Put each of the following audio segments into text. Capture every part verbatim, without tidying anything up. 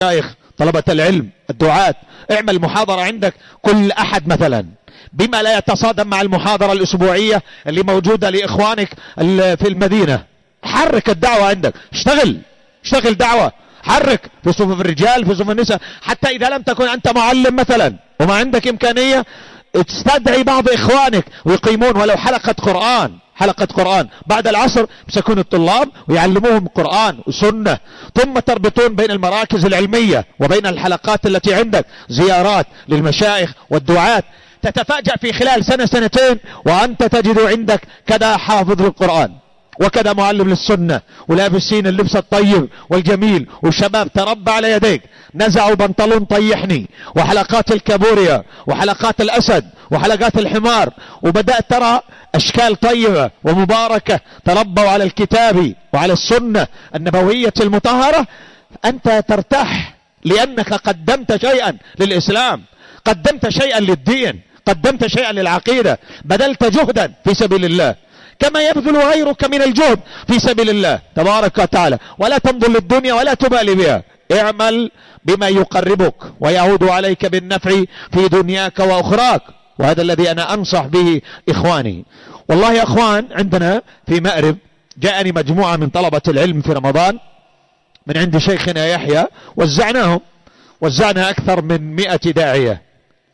المشايخ، طلبة العلم، الدعاة، اعمل محاضرة عندك كل أحد مثلا بما لا يتصادم مع المحاضرة الأسبوعية اللي موجودة لإخوانك في المدينة. حرك الدعوة عندك، اشتغل اشتغل دعوة، حرك في صفوف الرجال في صفوف النساء. حتى إذا لم تكن أنت معلم مثلا وما عندك إمكانية، تستدعي بعض إخوانك ويقيمون ولو حلقة قرآن، حلقة قرآن بعد العصر يمسكون الطلاب ويعلموهم قرآن وسنة، ثم تربطون بين المراكز العلمية وبين الحلقات التي عندك، زيارات للمشايخ والدعاة. تتفاجأ في خلال سنة سنتين وأنت تجد عندك كذا حافظ للقرآن وكذا معلم للسنة ولابسين اللبس الطيب والجميل، والشباب تربى على يديك، نزعوا بنطلون طيحني وحلقات الكابوريا وحلقات الأسد وحلقات الحمار، وبدأت ترى أشكال طيبة ومباركة تربوا على الكتاب وعلى السنة النبوية المطهرة. أنت ترتاح لأنك قدمت شيئا للإسلام، قدمت شيئا للدين، قدمت شيئا للعقيدة، بذلت جهدا في سبيل الله كما يبذل غيرك من الجهد في سبيل الله تبارك وتعالى. ولا تنظر للدنيا ولا تبالي بها، اعمل بما يقربك ويعود عليك بالنفع في دنياك وأخراك، وهذا الذي أنا أنصح به إخواني. والله يا أخوان، عندنا في مأرب جاءني مجموعة من طلبة العلم في رمضان من عند شيخنا يحيى، وزعناهم، وزعنا أكثر من مئة داعية.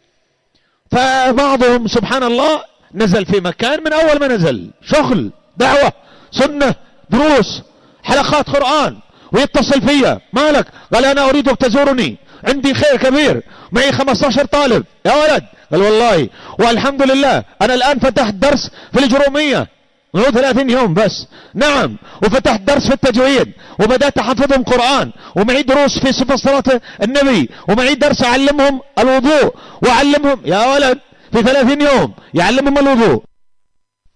فبعضهم سبحان الله نزل في مكان من أول ما نزل شغل دعوة سنة دروس حلقات قرآن، ويتصل فيا، مالك؟ قال أنا أريدك تزورني، عندي خير كبير، معي خمسة عشر طالب. يا ولد، قال والله والحمد لله أنا الآن فتحت درس في الجرومية منذ ثلاثين يوم بس. نعم، وفتحت درس في التجويد وبدأت أحفظهم قرآن، ومعي دروس في صفة صلاة النبي، ومعي درس أعلمهم الوضوء وأعلمهم. يا ولد، في ثلاثين يوم يعلمهم الوضوء.